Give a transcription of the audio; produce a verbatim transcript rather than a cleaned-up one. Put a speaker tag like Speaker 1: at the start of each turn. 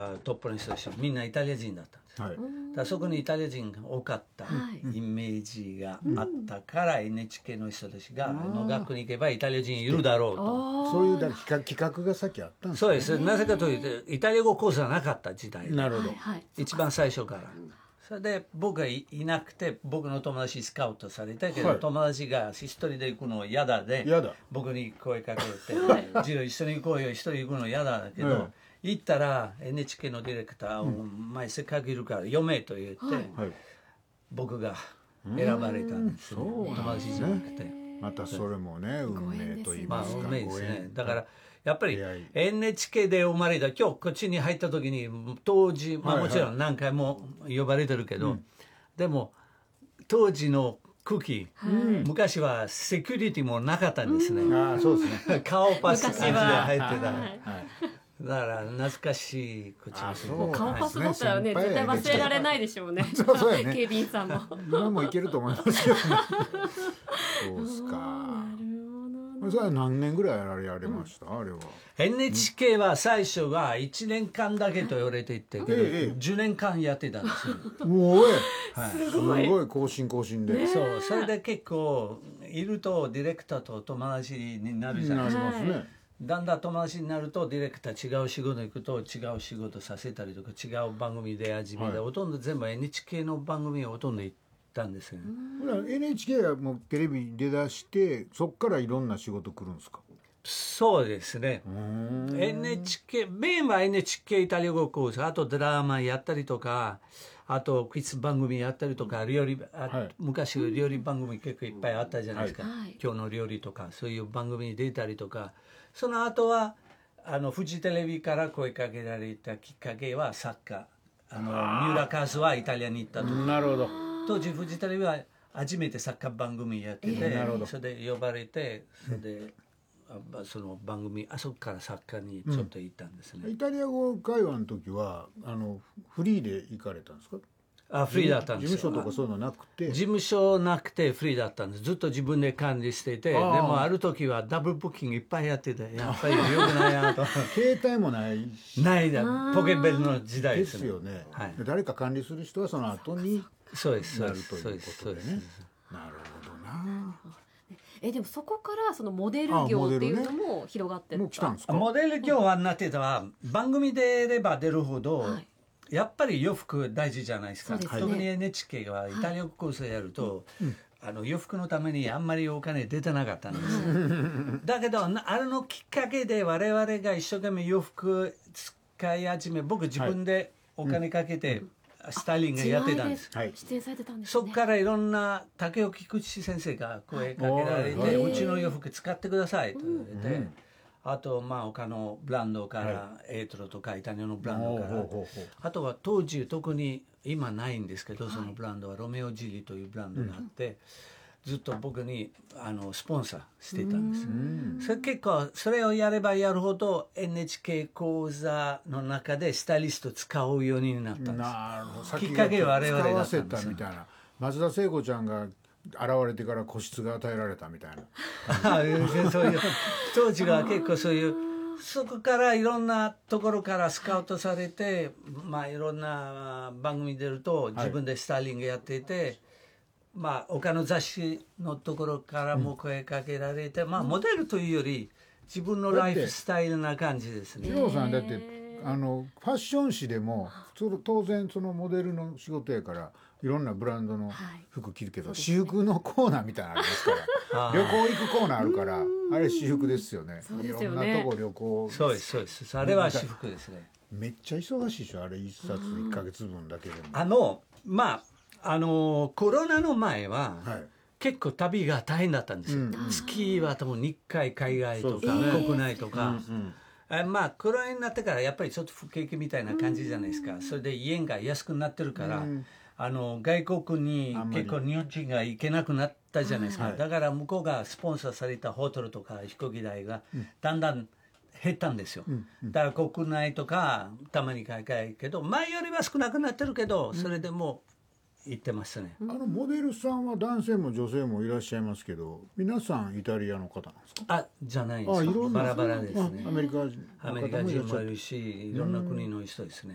Speaker 1: はトップの人でしょ、みんなイタリア人だったんです、はい、だからそこにイタリア人が多かったイメージがあったから、うん、エヌエイチケー の人たちがの学に行けばイタリア人いるだろうと、
Speaker 2: そういう企画がさっきあったんですね。
Speaker 1: そうです。なぜかというとイタリア語講座なかった時代、
Speaker 2: なるほど、
Speaker 1: 一番最初から。それで僕が い, いなくて僕の友達スカウトされたけど、はい、友達が一人で行くの嫌だで僕に声かけて「ジロー一緒に行こうよ、一人行くの嫌だ」だけど、はい、行ったら エヌエイチケー のディレクター「お前せっかくいるから読め」と言って、はい、僕が選ばれたんです、ね、友達じゃなくて。
Speaker 2: またそれもね運命と言いますか、
Speaker 1: まあ、運命ですね。だからやっぱり エヌエイチケー で生まれた、今日こっちに入った時に当時、まあ、もちろん何回も呼ばれてるけど、はいはい、でも当時の空気、うん、昔はセキュリティもなかったんですね、うん、
Speaker 2: あそうですね
Speaker 1: 顔パス感じで入ってた、はい、だから懐かしいこっち
Speaker 3: ですね。もう顔パスだったらね、絶対忘れられないでしょうね。
Speaker 2: そうそうやね。
Speaker 3: 警備員さんも。
Speaker 2: 今もいけると思いますけどね。そうですか。それは何年ぐらいやられました、うん、あれは。
Speaker 1: エヌエイチケー は最初はいちねんかんだけと言われていて、ええ、じゅうねんかんやってたんですよ。
Speaker 2: おい、はい、すごい、すごい更新更新で、ね、
Speaker 1: そうそれで結構いるとディレクターと友達になるじゃないですか。なりますね。だんだん友達になるとディレクター違う仕事行くと違う仕事させたりとか違う番組で始めて、はい、ほとんど全部 エヌエイチケー の番組をほとんど行ったんですよね。
Speaker 2: エヌエイチケー はもうテレビに出だしてそこからいろんな仕事来るんですか。
Speaker 1: そうですね。エヌエイチケー メインは エヌエイチケー イタリア語講座、あとドラマやったりとか、あとクイズ番組やったりとか、料理、はい、昔料理番組結構いっぱいあったじゃないですか、はい、今日の料理とかそういう番組に出たりとか。その後はあのフジテレビから声かけられたきっかけはサッカー、あの三浦和はイタリアに行ったと。
Speaker 2: なるほど。
Speaker 1: 当時フジテレビは初めてサッカー番組やってて、えー、それで呼ばれて、それで、うん、その番組あそこからサッカーにちょっと行ったんですね、
Speaker 2: うん、イタリア語会話の時はあのフリーで行かれたんですか。
Speaker 1: あフリーだったんですよ。
Speaker 2: 事務所とかそういうのなくて。
Speaker 1: 事務所なくてフリーだったんです。ずっと自分で管理してて、でもある時はダブルブッキングいっぱいやってて、やっぱりよくないなと。
Speaker 2: 携帯もないし。
Speaker 1: ないだ、ポケベルの時代ですね。
Speaker 2: ですよね、
Speaker 1: はい、
Speaker 2: 誰か管理する人はその後に
Speaker 1: そうです
Speaker 2: なるということでね。なるほどな。
Speaker 3: えでもそこからそのモデル業っていうのも広がってった。
Speaker 2: もう来たんですか。
Speaker 1: モデル業はなってたは番組で出れば出るほど、はい、やっぱり洋服大事じゃないですか。ですね、特に エヌエイチケー はイタリア語講座やると、はい、あの洋服のためにあんまりお金出てなかったんです。だけどあのきっかけで我々が一生懸命洋服使い始め、僕自分でお金かけて、うんスタイリングやってたんです。
Speaker 3: 出演されてたんですね。
Speaker 1: そこからいろんな竹尾菊池先生が声かけられて、うちの洋服使ってくださいと言われて、うん、あとまあ他のブランドから、はい、エートロとかイタリアのブランドから、あとは当時特に今ないんですけど、そのブランドはロメオジリというブランドがあって、うんずっと僕にあのスポンサーしてたんです。それ結構それをやればやるほど エヌエイチケー 講座の中でスタイリスト使うようになったんです。
Speaker 2: なるほど。
Speaker 1: きっかけは我々だったんです。
Speaker 2: みたいな。松田聖子ちゃんが現れてから個室が与えられたみたい
Speaker 1: な。そういう当時は結構そういうそこからいろんなところからスカウトされて、まあいろんな番組出ると自分でスタイリングやっていて。はいまあ、他の雑誌のところからも声かけられて、うん、まあモデルというより自分のライフスタイルな感じですね。
Speaker 2: 二郎さんだってあのファッション誌でも当然そのモデルの仕事やからいろんなブランドの服着るけど、はい、私服のコーナーみたいなのありますから旅行行くコーナーあるからあれ私服ですよね。
Speaker 3: そうですよ
Speaker 2: ね。いろんなとこ旅行
Speaker 1: そうですそうですあれは私服ですね。
Speaker 2: めっちゃ忙しいでしょあれ一冊一ヶ月分だけでも。
Speaker 1: あのまああのコロナの前は、はい、結構旅が大変だったんですよ、うん、月は多分にかい海外とか、ね、国内とか、うんうん、まあコロナになってからやっぱりちょっと不景気みたいな感じじゃないですか、うん、それで家が安くなってるから、うん、あの外国に結構日本人が行けなくなったじゃないですか、はい、だから向こうがスポンサーされたホテルとか飛行機代がだんだん減ったんですよ、うんうん、だから国内とかたまに海外けど前よりは少なくなってるけどそれでも行ってますね。
Speaker 2: あのモデルさんは男性も女性もいらっしゃいますけど皆さんイタリアの方なんですか。
Speaker 1: あじゃないです。バラバラですね。
Speaker 2: アメリカ人
Speaker 1: アメリカ人もいるしいろんな国の人ですね。